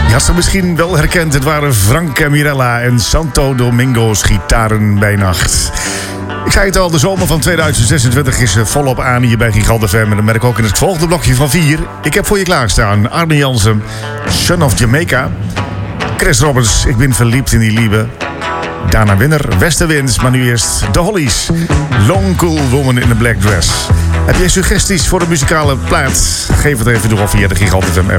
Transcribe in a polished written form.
Je had ze misschien wel herkend. Het waren Frank en Mirella en Santo Domingo's Gitaren bij Nacht. Ik zei het al, de zomer van 2026 is volop aan hier bij Gigant FM. En dat merk ik ook in het volgende blokje van 4. Ik heb voor je klaarstaan Arne Jansen, Son of Jamaica. Chris Roberts, Ik ben verliefd in die liebe. Dana Winner, Westerwind, maar nu eerst The Hollies. Long Cool Woman in a Black Dress. Heb jij suggesties voor een muzikale plaat? Geef het even door via de Gigant FM app.